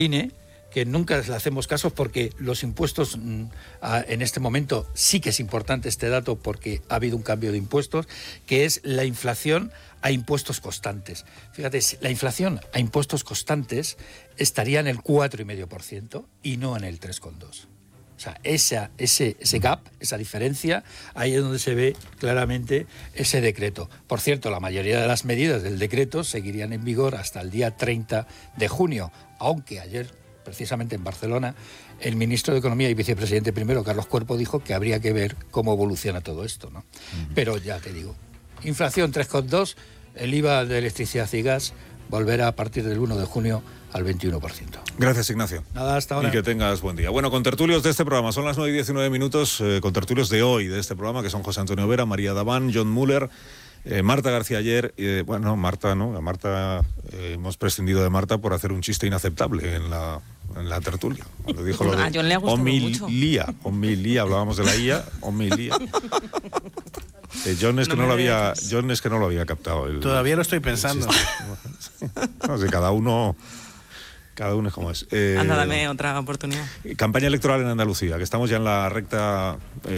INE, que nunca le hacemos caso porque los impuestos en este momento sí que es importante este dato porque ha habido un cambio de impuestos, que es la inflación a impuestos constantes. Fíjate, la inflación a impuestos constantes estaría en el 4,5% y no en el 3,2%. O sea, ese gap, esa diferencia, ahí es donde se ve claramente ese decreto. Por cierto, la mayoría de las medidas del decreto seguirían en vigor hasta el día 30 de junio, aunque ayer, precisamente en Barcelona, el ministro de Economía y vicepresidente primero, Carlos Cuerpo, dijo que habría que ver cómo evoluciona todo esto, ¿no? Pero ya te digo, inflación 3,2%, el IVA de electricidad y gas volverá a partir del 1 de junio al 21%. Gracias, Ignacio. Nada, hasta ahora. Y que tengas buen día. Bueno, contertulios de este programa, son las 9:19, contertulios de hoy de este programa, que son José Antonio Vera, María Daván, John Muller, Marta García Aller, bueno, Marta no, a Marta hemos prescindido de Marta por hacer un chiste inaceptable en la tertulia. Cuando dijo lo de A John le ha gustado homilía, hablábamos de la IA, homilía. John es que no lo había captado. Todavía lo estoy pensando. No sé, cada uno es como es. Anda, dame otra oportunidad. Campaña electoral en Andalucía, que estamos ya en la recta